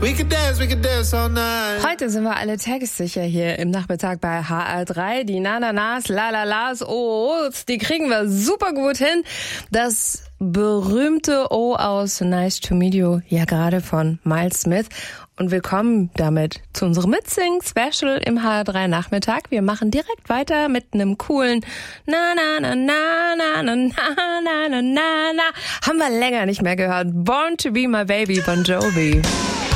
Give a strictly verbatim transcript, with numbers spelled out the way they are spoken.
We could dance, we could dance all night. Heute sind wir alle textsicher hier im Nachmittag bei H R drei. Die Na-Na-Nas, La-La-Las, O-Os, die kriegen wir super gut hin. Das berühmte O aus Nice to Meet You, ja gerade von Miles Smith. Und wir kommen damit zu unserem Mitsing-Special im H R drei Nachmittag. Wir machen direkt weiter mit einem coolen Na-Na-Na-Na-Na-Na-Na-Na-Na-Na. Haben wir länger nicht mehr gehört. Born to be my baby, Bon Jovi.